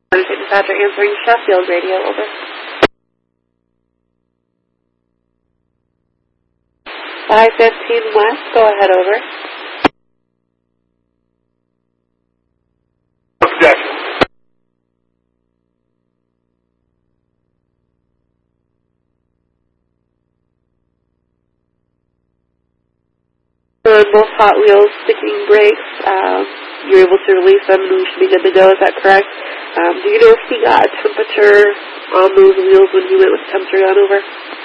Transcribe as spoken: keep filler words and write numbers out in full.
Dispatcher answering Sheffield radio, over. five fifteen West, go ahead, over. Objection. On both Hot Wheels sticking brakes, um, you're able to release them and we should be good to go, is that correct? Um, do you know if he got a temperature on those wheels when he went with the temperature gun, over?